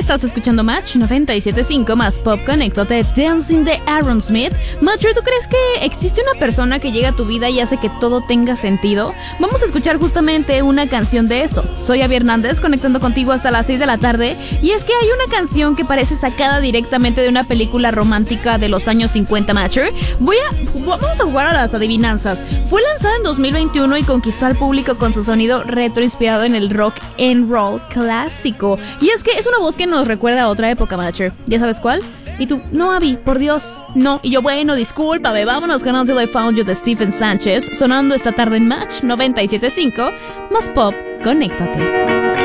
Estás escuchando Match 97.5 más Pop. Conéctate, Dancing de Aerosmith. Matcher, ¿tú crees que existe una persona que llega a tu vida y hace que todo tenga sentido? Vamos a escuchar justamente una canción de eso. Soy Abby Hernández, conectando contigo hasta las 6 de la tarde. Y es que hay una canción que parece sacada directamente de una película romántica de los años 50, Matcher. Vamos a jugar a las adivinanzas. Fue lanzada en 2021 y conquistó al público con su sonido retro inspirado en el rock and roll clásico. Y es que es una voz que nos recuerda a otra época, Matcher. ¿Ya sabes cuál? Y tú, no, Abby, por Dios, no. Y yo, bueno, discúlpame, vámonos con Until I Found You de Stephen Sánchez, sonando esta tarde en Match 97.5 más Pop. Conéctate.